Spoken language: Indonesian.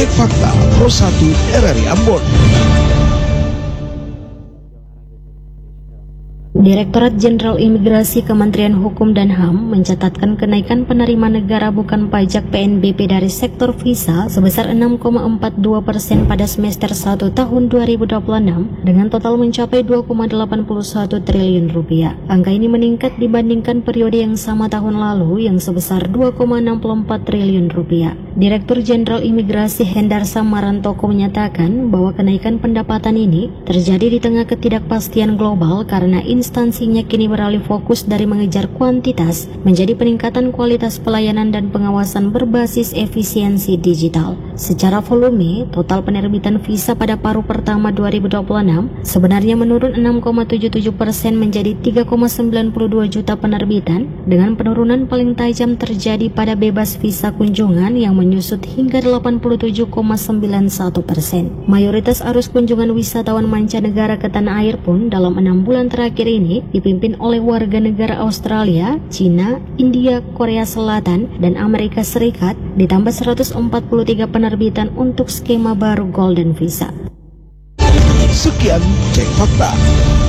Cek Fakta Pro 1 RRI Ambon. Direktorat Jenderal Imigrasi Kementerian Hukum dan HAM mencatatkan kenaikan penerima negara bukan pajak PNBP dari sektor visa sebesar 6,42% pada semester 1 tahun 2026 dengan total mencapai 2,81 triliun rupiah. Angka ini meningkat dibandingkan periode yang sama tahun lalu yang sebesar 2,64 triliun rupiah. Direktur Jenderal Imigrasi Hendarsa Marantoko menyatakan bahwa kenaikan pendapatan ini terjadi di tengah ketidakpastian global karena instansinya kini beralih fokus dari mengejar kuantitas menjadi peningkatan kualitas pelayanan dan pengawasan berbasis efisiensi digital. Secara volume, total penerbitan visa pada paruh pertama 2026 sebenarnya menurun 6,77% menjadi 3,92 juta penerbitan, dengan penurunan paling tajam terjadi pada bebas visa kunjungan yang menyusut hingga 87,91%. Mayoritas arus kunjungan wisatawan mancanegara ke tanah air pun dalam 6 bulan terakhir ini dipimpin oleh warga negara Australia, Cina, India, Korea Selatan, dan Amerika Serikat, ditambah 143 penerbitan untuk skema baru Golden Visa. Sekian Cek Fakta.